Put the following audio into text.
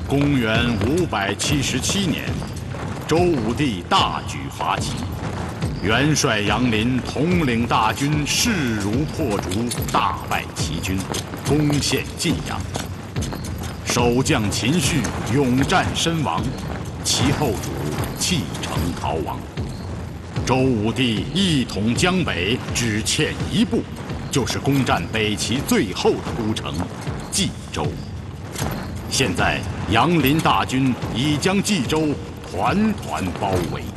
公元577年，周武帝大举伐齐，元帅杨林统领大军势如破竹，大败齐军，攻陷晋阳。守将秦绪勇战身亡，其后主弃城逃亡。周武帝一统江北，只欠一步，就是攻占北齐最后的都城冀州。现在杨林大军已将冀州团团包围。